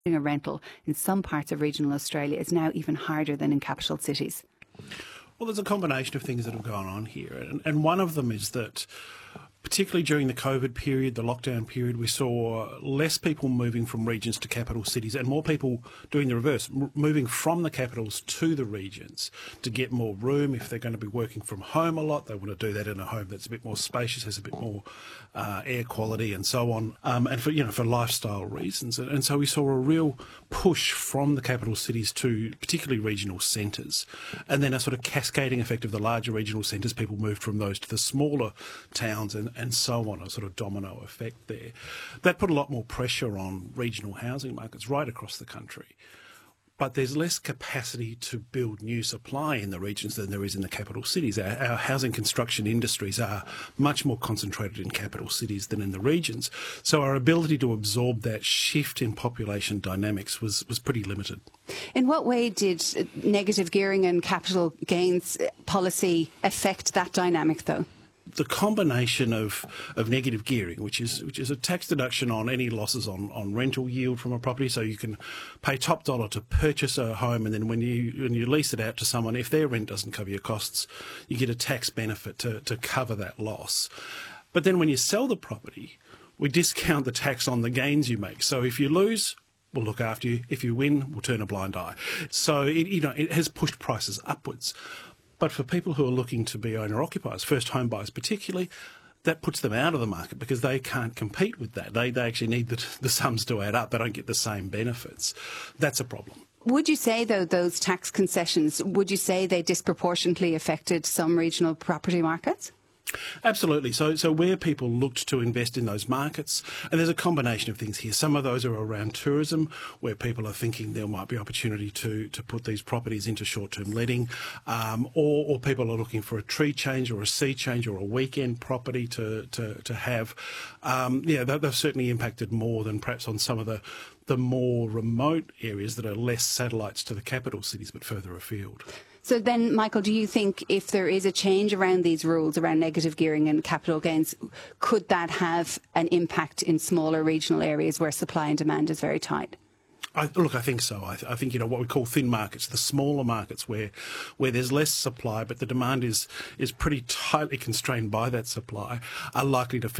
a rental in some parts of regional Australia is now even harder than in capital cities? Well, there's a combination of things that have gone on here, and one of them is that particularly during the COVID period, the lockdown period, we saw less people moving from regions to capital cities and more people doing the reverse, moving from the capitals to the regions to get more room. If they're going to be working from home a lot, they want to do that in a home that's a bit more spacious, has a bit more air quality and so on, and for lifestyle reasons. And so we saw a real push from the capital cities to particularly regional centres, and then a sort of cascading effect of the larger regional centres. People moved from those to the smaller towns and so on, a sort of domino effect there. That put a lot more pressure on regional housing markets right across the country. But there's less capacity to build new supply in the regions than there is in the capital cities. Our housing construction industries are much more concentrated in capital cities than in the regions. So our ability to absorb that shift in population dynamics was pretty limited. In what way did negative gearing and capital gains policy affect that dynamic, though? The combination of negative gearing, which is a tax deduction on any losses on rental yield from a property, so you can pay top dollar to purchase a home, and then when you lease it out to someone, if their rent doesn't cover your costs, you get a tax benefit to cover that loss. But then when you sell the property, we discount the tax on the gains you make. So if you lose, we'll look after you. If you win, we'll turn a blind eye. So it has pushed prices upwards. But for people who are looking to be owner-occupiers, first home buyers particularly, that puts them out of the market because they can't compete with that. They actually need the sums to add up. They don't get the same benefits. That's a problem. Would you say, though, those tax concessions, would you say they disproportionately affected some regional property markets? Absolutely. So where people looked to invest in those markets, and there's a combination of things here. Some of those are around tourism, where people are thinking there might be opportunity to put these properties into short-term letting, or people are looking for a tree change or a sea change or a weekend property to have. They've certainly impacted more than perhaps on some of the more remote areas that are less satellites to the capital cities but further afield. So then, Michael, do you think if there is a change around these rules around negative gearing and capital gains, could that have an impact in smaller regional areas where supply and demand is very tight? I think so. I think what we call thin markets, the smaller markets where there's less supply but the demand is pretty tightly constrained by that supply, are likely to